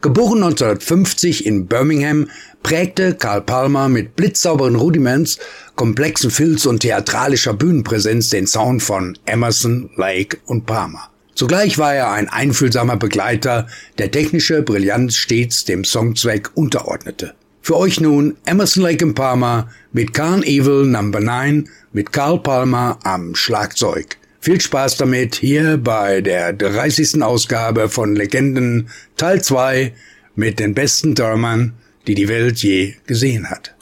Geboren 1950 in Birmingham, prägte Carl Palmer mit blitzsauberen Rudiments, komplexen Filz und theatralischer Bühnenpräsenz den Sound von Emerson, Lake und Palmer. Zugleich war er ein einfühlsamer Begleiter, der technische Brillanz stets dem Songzweck unterordnete. Für euch nun Emerson, Lake und Palmer mit Carnival No. 9 mit Carl Palmer am Schlagzeug. Viel Spaß damit hier bei der 30. Ausgabe von Legenden Teil 2 mit den besten Drummern, die die Welt je gesehen hat.